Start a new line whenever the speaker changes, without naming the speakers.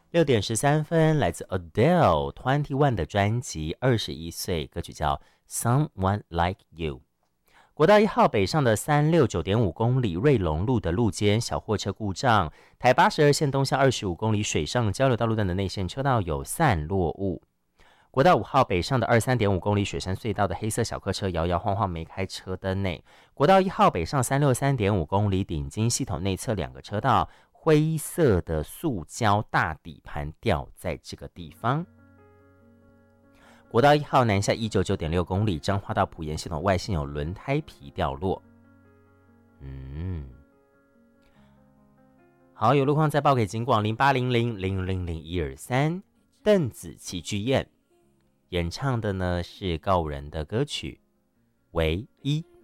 6点13分，来自 Adele 21的专辑21岁，歌曲叫 Someone Like You。国道1号北上的369.5公里瑞隆路的路肩小货车故障，台82线东向25公里水上交流道路段的内线车道有散落物。国道5号北上的23.5公里雪山隧道的黑色小客车摇摇晃晃没开车灯内。国道1号北上363.5公里顶金系统内侧2个车道，灰色的塑胶大底盘掉在这个地方。国道1号南下199.6公里，彰化到埔盐系统外线有轮胎皮掉落。好，有路况再报给警广0800000123。邓紫棋剧院演唱的呢是告五人的歌曲《唯一》。